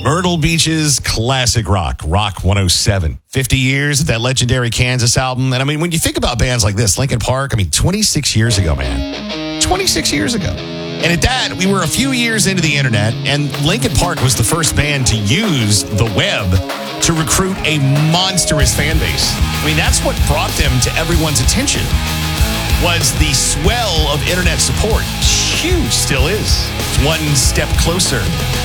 Myrtle Beach's classic rock 107. 50 years of that legendary Kansas album. And I mean, when you think about bands like this, Linkin Park, 26 years ago, man. 26 years ago. And at that, we were a few years into the internet, and Linkin Park was the first band to use the web to recruit a monstrous fan base. I mean, that's what brought them to everyone's attention, was the swell of internet support. Huge, still is. It's one step closer